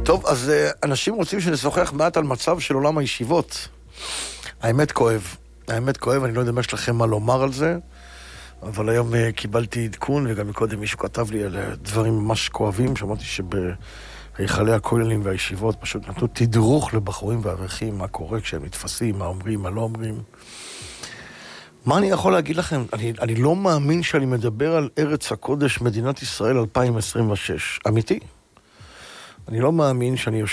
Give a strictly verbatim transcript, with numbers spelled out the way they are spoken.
טוב, אז אנשים רוצים שנשוחח מעט על מצב של עולם הישיבות. האמת כואב. האמת כואב, אני לא יודע מה יש לכם מה לומר על זה, אבל היום קיבלתי עדכון, וגם מקודם מישהו כתב לי על דברים ממש כואבים. שמעתי שבהיכלי הכוללים והישיבות פשוט נתנו תדרוך לבחורים ואברכים, מה קורה כשהם נתפסים, מה אומרים, מה לא אומרים. מה אני יכול להגיד לכם? אני, אני לא מאמין שאני מדבר על ארץ הקודש, מדינת ישראל אלפיים עשרים ושש. אמיתי. אני לא מאמין שאני יושב